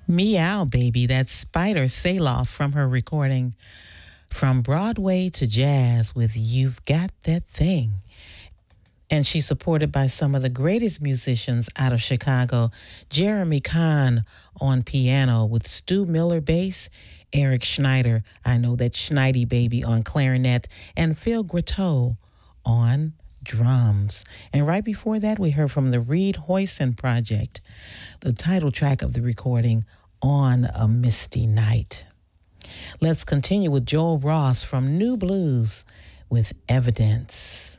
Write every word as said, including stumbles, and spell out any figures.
Meow Baby, that's Spider Saloff from her recording From Broadway to Jazz with You've Got That Thing. And she's supported by some of the greatest musicians out of Chicago. Jeremy Kahn on piano with Stu Miller bass, Eric Schneider, I Know That Schneidy Baby on clarinet, and Phil Gratteau on drums. And right before that, we heard from the Reed Hoyson Project, the title track of the recording, On a Misty Night. Let's continue with Joel Ross from New Blues with Evidence.